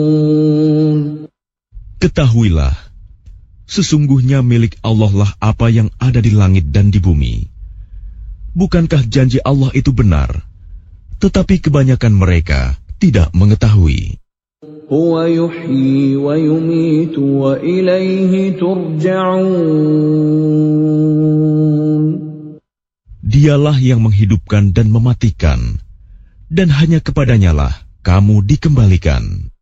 Ketahuilah, sesungguhnya milik Allah lah apa yang ada di langit dan di bumi. Bukankah janji Allah itu benar? Tetapi kebanyakan mereka tidak mengetahui. Huwa yuhyi wa yumitu wa ilaihi turja'un. Dialah yang menghidupkan dan mematikan, dan hanya kepadanyalah kamu dikembalikan.